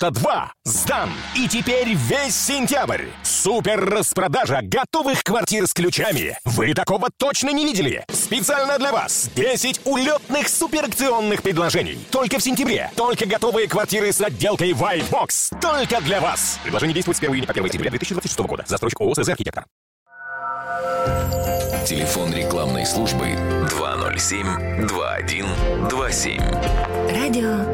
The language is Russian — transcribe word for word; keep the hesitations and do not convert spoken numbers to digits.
два сдан. И теперь весь сентябрь. Супер распродажа готовых квартир с ключами. Вы такого точно не видели. Специально для вас десять улетных суперакционных предложений. Только в сентябре. Только готовые квартиры с отделкой White Box. Только для вас. Предложение действует с первого июня по первое сентября две тысячи двадцать шестого года. Застройщик ООО «СЗ Архитектор». Телефон рекламной службы два ноль семь два один два семь. Радио